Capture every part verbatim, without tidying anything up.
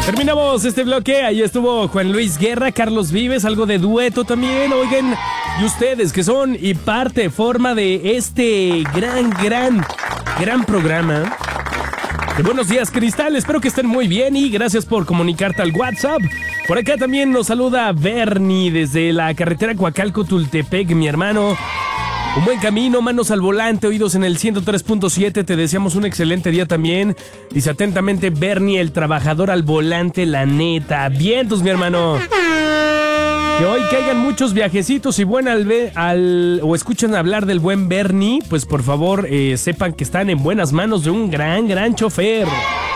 Terminamos este bloque. Ahí estuvo Juan Luis Guerra, Carlos Vives, algo de dueto también. Oigan, y ustedes que son y parte, forma de este gran, gran, gran programa. De Buenos Días, Cristal. Espero que estén muy bien y gracias por comunicarte al WhatsApp. Por acá también nos saluda Bernie desde la carretera Coacalco-Tultepec, mi hermano. Un buen camino, manos al volante, oídos en el ciento tres punto siete. Te deseamos un excelente día también. Dice atentamente Bernie, el trabajador al volante, la neta. Vientos, mi hermano. Que hoy caigan muchos viajecitos y buen al, al o escuchan hablar del buen Bernie, pues por favor eh, sepan que están en buenas manos de un gran, gran chofer.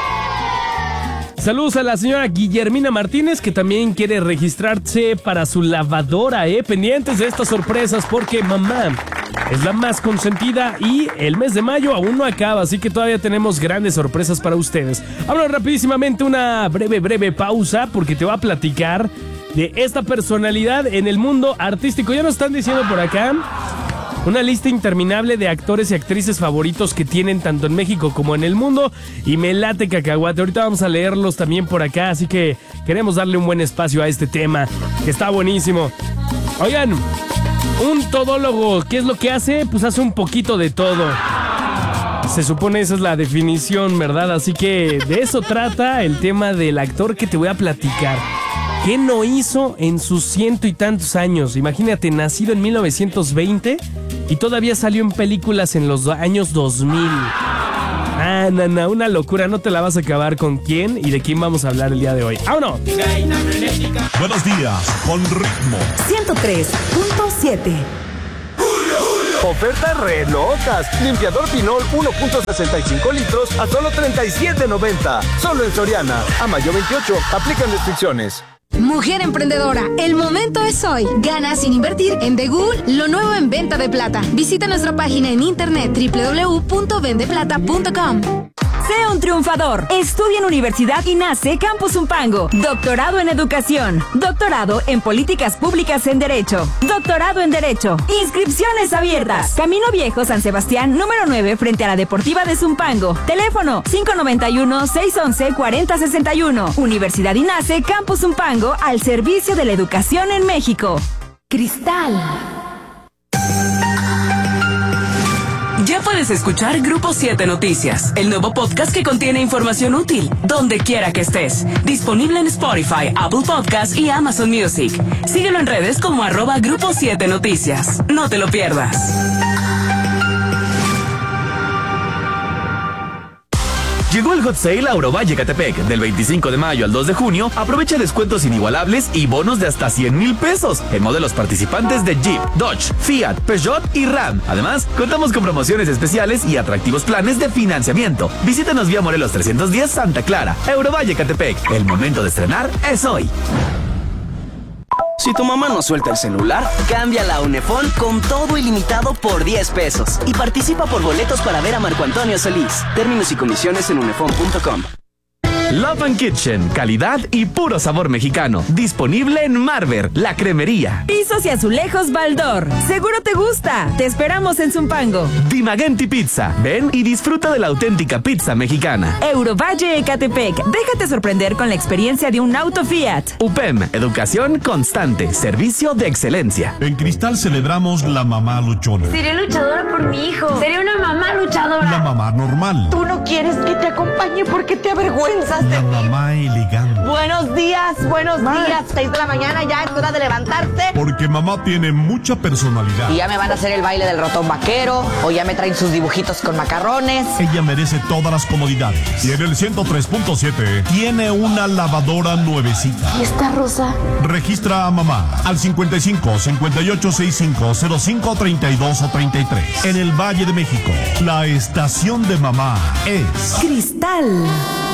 Saludos a la señora Guillermina Martínez, que también quiere registrarse para su lavadora, ¿eh? Pendientes de estas sorpresas porque mamá es la más consentida y el mes de mayo aún no acaba, así que todavía tenemos grandes sorpresas para ustedes. Hablo rapidísimamente una breve, breve pausa porque te voy a platicar de esta personalidad en el mundo artístico. Ya nos están diciendo por acá una lista interminable de actores y actrices favoritos que tienen tanto en México como en el mundo. Y me late cacahuate. Ahorita vamos a leerlos también por acá. Así que queremos darle un buen espacio a este tema, que está buenísimo. Oigan, un todólogo, ¿qué es lo que hace? Pues hace un poquito de todo. Se supone esa es la definición, ¿verdad? Así que de eso trata el tema del actor que te voy a platicar. ¿Qué no hizo en sus ciento y tantos años? Imagínate, nacido en mil novecientos veinte y todavía salió en películas en los años dos mil. Ah, no, no, una locura, no te la vas a acabar. ¿Con quién y de quién vamos a hablar el día de hoy? ¡Vámonos! Buenos días, con ritmo. ciento tres punto siete. Ofertas re locas. Limpiador Pinol uno punto sesenta y cinco litros a solo treinta y siete noventa. Solo en Soriana. A mayo veintiocho. Aplican restricciones. Mujer emprendedora, el momento es hoy. Gana sin invertir en Begul, lo nuevo en venta de plata. Visita nuestra página en internet doble u doble u doble u punto vende plata punto com. Sea un triunfador. Estudia en Universidad INACE Campus Zumpango. Doctorado en Educación. Doctorado en Políticas Públicas en Derecho. Doctorado en Derecho. Inscripciones abiertas. Camino Viejo San Sebastián, número nueve, frente a la Deportiva de Zumpango. Teléfono cinco nueve uno, seis once, cuarenta sesenta y uno. Universidad INACE Campus Zumpango, al servicio de la educación en México. Cristal. Ya puedes escuchar Grupo siete Noticias, el nuevo podcast que contiene información útil, donde quiera que estés. Disponible en Spotify, Apple Podcasts y Amazon Music. Síguelo en redes como arroba Grupo siete Noticias. No te lo pierdas. Llegó el Hot Sale a Eurovalle Ecatepec. Del veinticinco de mayo al dos de junio, aprovecha descuentos inigualables y bonos de hasta cien mil pesos en modelos participantes de Jeep, Dodge, Fiat, Peugeot y Ram. Además, contamos con promociones especiales y atractivos planes de financiamiento. Visítanos vía Morelos trescientos diez Santa Clara. Eurovalle Ecatepec. El momento de estrenar es hoy. Si tu mamá no suelta el celular, cámbiala a Unefón con todo ilimitado por diez pesos. Y participa por boletos para ver a Marco Antonio Solís. Términos y condiciones en unefón punto com. Love and Kitchen, calidad y puro sabor mexicano. Disponible en Marver, la cremería. Pisos y azulejos Baldor. Seguro te gusta. Te esperamos en Zumpango. Dimagenti Pizza. Ven y disfruta de la auténtica pizza mexicana. Eurovalle Ecatepec. Déjate sorprender con la experiencia de un auto Fiat. U P E M, educación constante, servicio de excelencia. En Cristal celebramos la mamá luchona. Seré luchadora por mi hijo. Seré una mamá luchadora. La mamá normal. Tú no quieres que te acompañe porque te avergüenzas. La mamá elegante. Buenos días, buenos Ma. días. Seis de la mañana, ya es hora de levantarse. Porque mamá tiene mucha personalidad. Y ya me van a hacer el baile del ratón vaquero, o ya me traen sus dibujitos con macarrones. Ella merece todas las comodidades. Y en el ciento tres punto siete tiene una lavadora nuevecita. ¿Y esta rosa? Registra a mamá al cincuenta y cinco, cincuenta y ocho, sesenta y cinco, cero cinco, treinta y dos o treinta y tres. En el Valle de México, la estación de mamá es Cristal.